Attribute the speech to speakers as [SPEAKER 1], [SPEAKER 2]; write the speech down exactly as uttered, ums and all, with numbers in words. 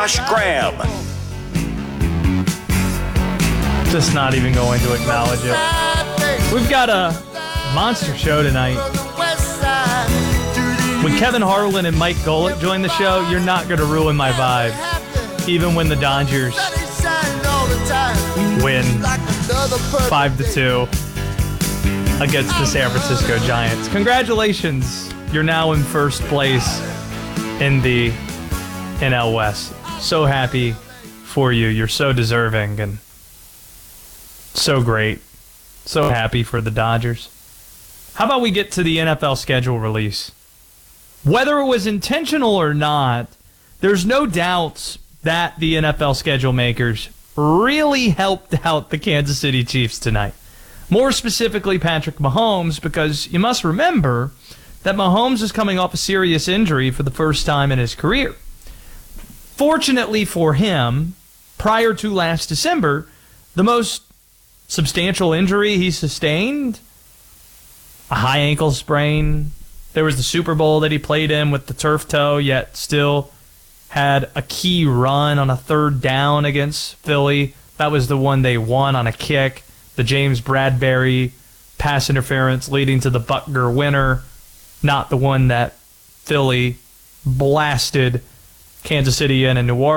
[SPEAKER 1] Josh Graham.
[SPEAKER 2] Just not even going to acknowledge it. We've got a monster show tonight. When Kevin Harlan and Mike Golick join the show, you're not going to ruin my vibe. Even when the Dodgers win five to two against the San Francisco Giants. Congratulations. You're now in first place in the N L West. So happy for you. You're so deserving and so great. So happy for the Dodgers. How about we get to the N F L schedule release? Whether it was intentional or not, there's no doubts that the N F L schedule makers really helped out the Kansas City Chiefs tonight. More specifically, Patrick Mahomes, because you must remember that Mahomes is coming off a serious injury for the first time in his career. Fortunately for him, prior to last December, the most substantial injury he sustained, a high ankle sprain. There was the Super Bowl that he played in with the turf toe, yet still had a key run on a third down against Philly. That was the one they won on a kick. The James Bradbury pass interference leading to the Butker winner, not the one that Philly blasted Kansas City in and New Orleans.